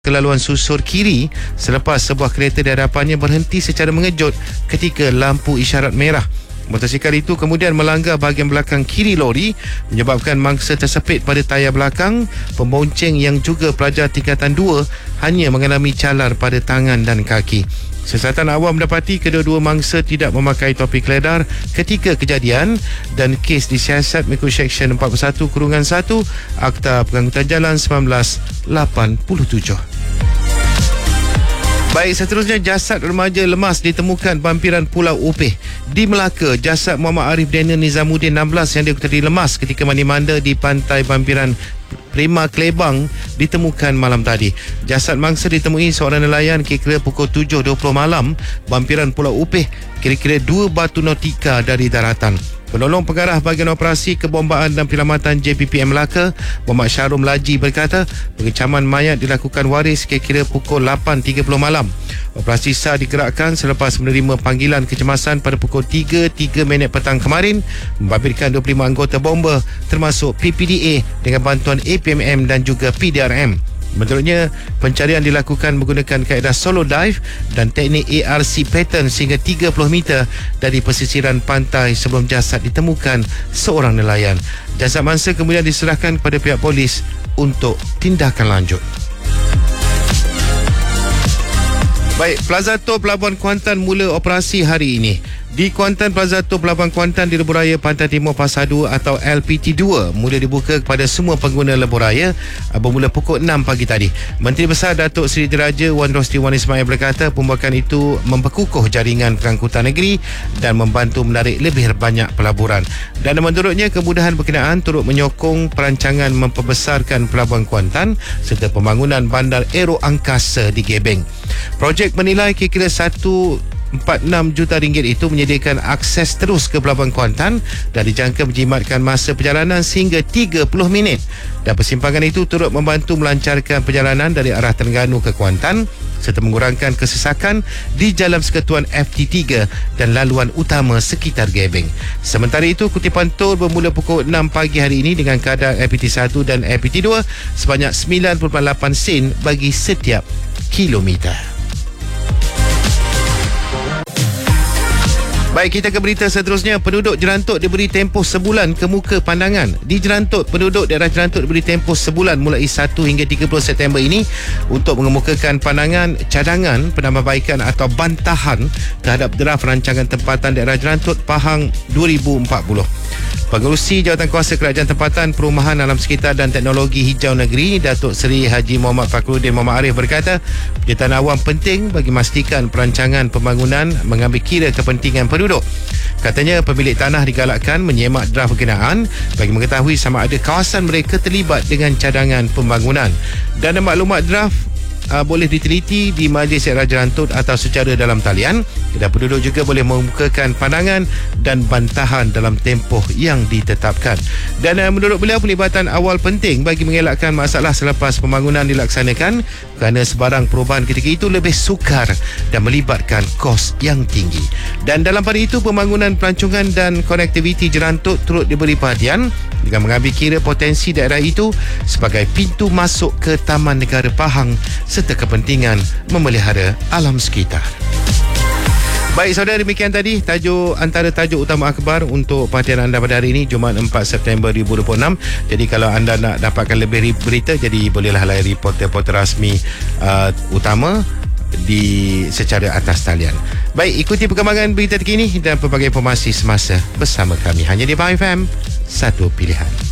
Kelaluan susur kiri selepas sebuah kereta di hadapannya berhenti secara mengejut ketika lampu isyarat merah. Motosikal itu kemudian melanggar bahagian belakang kiri lori menyebabkan mangsa tersepit pada tayar belakang. Pembonceng yang juga pelajar tingkatan 2 hanya mengalami calar pada tangan dan kaki. Siasatan awam mendapati kedua-dua mangsa tidak memakai topi keledar ketika kejadian dan kes disiasat mengikut Seksyen 41-1 Akta Pengangkutan Jalan 1987. Baik, seterusnya jasad remaja lemas ditemukan bampiran Pulau Upih. Di Melaka, jasad Muhammad Arif Daniel Nizamuddin 16 yang diketahui lemas ketika mandi-manda di pantai bampiran Prima Klebang ditemukan malam tadi. Jasad mangsa ditemui seorang nelayan kira-kira pukul 7.20 malam bampiran Pulau Upih, kira-kira 2 batu nautika dari daratan. Penolong Pengarah Bahagian Operasi Kebombaan dan Penyelamatan JPPM Melaka, Muhammad Syarum Laji berkata, pengecaman mayat dilakukan waris kira-kira pukul 8.30 malam. Operasi SAR digerakkan selepas menerima panggilan kecemasan pada pukul 3.03 petang kemarin membabitkan 25 anggota bomba termasuk PPDA dengan bantuan APMM dan juga PDRM. Menurutnya, pencarian dilakukan menggunakan kaedah solo dive dan teknik ARC pattern sehingga 30 meter dari pesisiran pantai sebelum jasad ditemukan seorang nelayan. Jasad mangsa kemudian diserahkan kepada pihak polis untuk tindakan lanjut. Baik, Plaza Tol Pelabuhan Kuantan mula operasi hari ini. Di Kuantan, Plaza Tol Pelabuhan Kuantan di Lebuhraya Pantai Timur Pasar 2 atau LPT2 mula dibuka kepada semua pengguna Lebuhraya bermula pukul 6 pagi tadi. Menteri Besar Datuk Seri Diraja Wan Rosli Wan Ismail berkata pembukaan itu memperkukuh jaringan pengangkutan negeri dan membantu menarik lebih banyak pelaburan. Dan menurutnya, kemudahan berkenaan turut menyokong perancangan memperbesarkan Pelabuhan Kuantan serta pembangunan bandar aero angkasa di Gebeng. Projek menilai kira-kira 146 juta ringgit itu menyediakan akses terus ke Pelabuhan Kuantan dan dijangka menjimatkan masa perjalanan sehingga 30 minit. Dan persimpangan itu turut membantu melancarkan perjalanan dari arah Terengganu ke Kuantan serta mengurangkan kesesakan di Jalan Persekutuan FT3 dan laluan utama sekitar Gebeng. Sementara itu, kutipan tol bermula pukul 6 pagi hari ini dengan kadar LPT1 dan LPT2 sebanyak 9.8 sen bagi setiap kilometer. Baik, kita ke berita seterusnya. Penduduk Jerantut diberi tempoh sebulan ke muka pandangan. Di Jerantut, penduduk daerah Jerantut diberi tempoh sebulan mulai 1 hingga 30 September ini untuk mengemukakan pandangan cadangan penambahbaikan atau bantahan terhadap draft rancangan tempatan daerah Jerantut Pahang 2040. Pengerusi Jawatankuasa Kerajaan Tempatan, Perumahan Alam Sekitar dan Teknologi Hijau Negeri, Datuk Seri Haji Muhammad Fakhruddin Muhammad Arif berkata, penyertaan awam penting bagi memastikan perancangan pembangunan mengambil kira kepentingan penduduk. Katanya, pemilik tanah digalakkan menyemak draft berkenaan bagi mengetahui sama ada kawasan mereka terlibat dengan cadangan pembangunan. Dan maklumat draft boleh diteliti di Majlis Daerah Jerantut atau secara dalam talian. Dan penduduk juga boleh mengemukakan pandangan dan bantahan dalam tempoh yang ditetapkan. Dan menurut beliau, pelibatan awal penting bagi mengelakkan masalah selepas pembangunan dilaksanakan kerana sebarang perubahan ketika itu lebih sukar dan melibatkan kos yang tinggi. Dan dalam pada itu, pembangunan pelancongan dan konektiviti Jerantut turut diberi perhatian dengan mengambil kira potensi daerah itu sebagai pintu masuk ke Taman Negara Pahang serta kepentingan memelihara alam sekitar. Baik saudara, demikian tadi antara tajuk utama akhbar untuk perhatian anda pada hari ini, Jumaat 4 September 2026. Jadi kalau anda nak dapatkan lebih berita, jadi bolehlah layari portal-portal rasmi utama di secara atas talian. Baik, ikuti perkembangan berita terkini dan pelbagai informasi semasa bersama kami hanya di Pahang FM, satu pilihan.